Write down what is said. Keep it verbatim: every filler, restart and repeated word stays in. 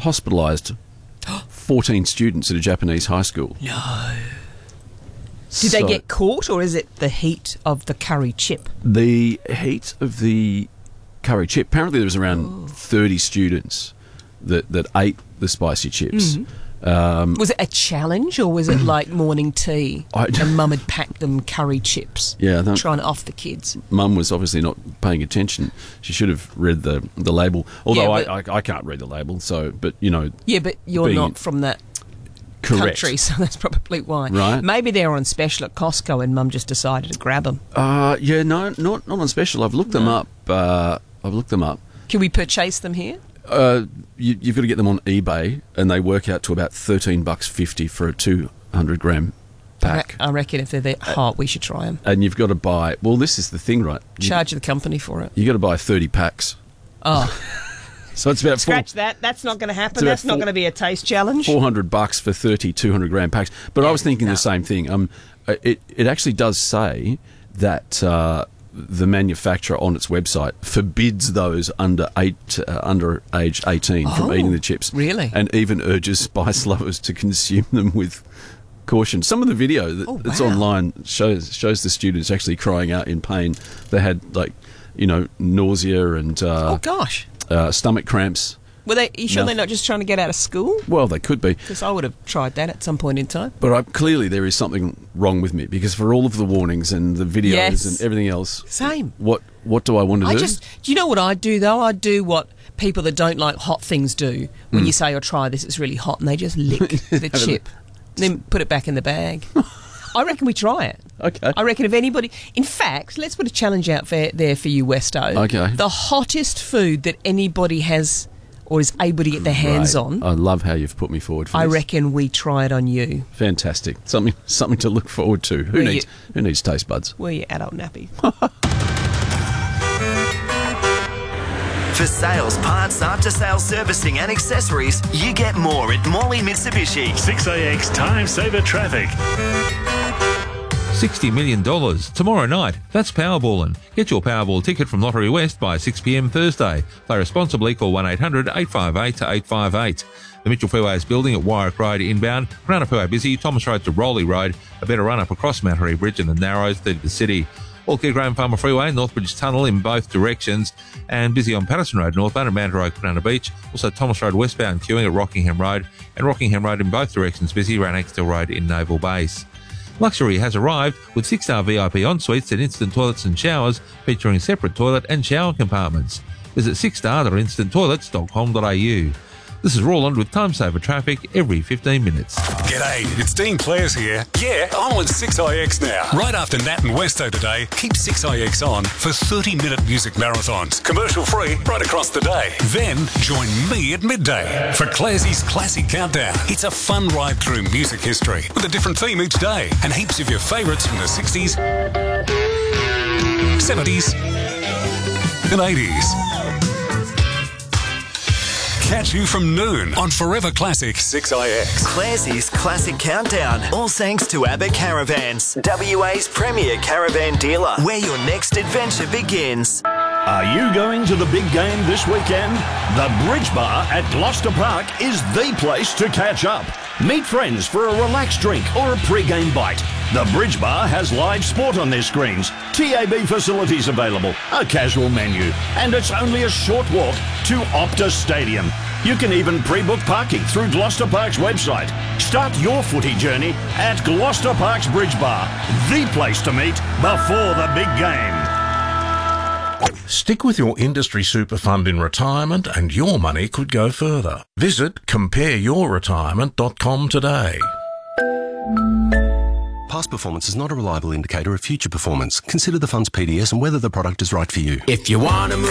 hospitalised fourteen students at a Japanese high school. No. So Did they get caught, or is it the heat of the curry chip? The heat of the curry chip. Apparently there was around Ooh. thirty students that, that ate the spicy chips. Mm-hmm. Um, Was it a challenge, or was it like morning tea I- and Mum had packed them curry chips, yeah, that, trying to off the kids? Mum was obviously not paying attention. She should have read the, the label. Although Yeah, I, I I can't read the label, so but you know, Yeah, but you're Being not from that correct. country, so that's probably why. Right. Maybe they were on special at Costco and Mum just decided to grab them. Uh, yeah, no, not not on special. I've looked them No. up. Uh, I've looked them up. Can we purchase them here? Uh, you, you've got to get them on eBay, and they work out to about thirteen bucks fifty for a two hundred gram pack. I reckon if they're that hot, we should try them. And you've got to buy. Well, this is the thing, right? You, Charge the company for it. you got to buy thirty packs. Oh, So it's about four, scratch that. That's not going to happen. about That's not four- going to be a taste challenge. four hundred bucks for thirty two hundred gram packs. But I was thinking no. the same thing. Um, it it actually does say that uh, the manufacturer on its website forbids those under eight uh, under age eighteen from Oh, eating the chips. really? And even urges spice lovers to consume them with caution. Some of the video that, Oh, that's wow. online shows shows the students actually crying out in pain. They had like you know nausea and uh, Oh gosh, uh, stomach cramps. were they? Are you sure No. they're not just trying to get out of school? Well, they could be. Because I would have tried that at some point in time. But I, clearly there is something wrong with me because for all of the warnings and the videos Yes. and everything else, Same. what what do I want to I do? just, do you know what I do though? I do what people that don't like hot things do. When Hmm. you say, "Oh, try this, it's really hot," and they just lick the chip, then put it back in the bag. I reckon we try it. Okay. I reckon if anybody, in fact, let's put a challenge out there, there for you, Westo. Okay. The hottest food that anybody has or is able to get their hands Right. on. I love how you've put me forward for I this. reckon we try it on you. Fantastic. Something something to look forward to. Who Will needs you- who needs taste buds? Wear your adult nappy. For sales, parts, after-sales servicing and accessories, you get more at Morley Mitsubishi. six A X Time Saver Traffic. sixty million dollars tomorrow night. That's Powerballin'. Get your Powerball ticket from Lottery West by six p m Thursday. Play responsibly. Call one eight hundred eight five eight eight five eight. The Mitchell Fairways building at Warwick Road inbound. Ranapua busy. Thomas Road to Rowley Road. A better run up across Mattery Bridge and the Narrows through the city. Allcare Graham Farmer Freeway, Northbridge Tunnel in both directions, and busy on Patterson Road northbound and Mandurah Road, Banana Beach. Also Thomas Road westbound queuing at Rockingham Road, and Rockingham Road in both directions busy, Ranexdale Road in Naval Base. Luxury has arrived with six-star V I P en-suites and instant toilets and showers featuring separate toilet and shower compartments. Visit six star dot instant toilets dot com dot a u. This is Roland with Time Saver Traffic every fifteen minutes. G'day, it's Dean Clares here. Yeah, I'm on six I X now. Right after Nat and Westo today, keep six I X on for thirty minute music marathons. Commercial free right across the day. Then join me at midday for Clarsey's Classic Countdown. It's a fun ride through music history with a different theme each day and heaps of your favourites from the sixties, seventies and eighties. Catch you from noon on Forever Classic six I X. Clarsey's Classic Countdown. All thanks to Abbott Caravans, W A's premier caravan dealer, where your next adventure begins. Are you going to the big game this weekend? The Bridge Bar at Gloucester Park is the place to catch up. Meet friends for a relaxed drink or a pre-game bite. The Bridge Bar has live sport on their screens, T A B facilities available, a casual menu, and it's only a short walk to Optus Stadium. You can even pre-book parking through Gloucester Park's website. Start your footy journey at Gloucester Park's Bridge Bar, the place to meet before the big game. Stick with your industry super fund in retirement and your money could go further. Visit compare your retirement dot com today. Past performance is not a reliable indicator of future performance. Consider the fund's P D S and whether the product is right for you. If you want to move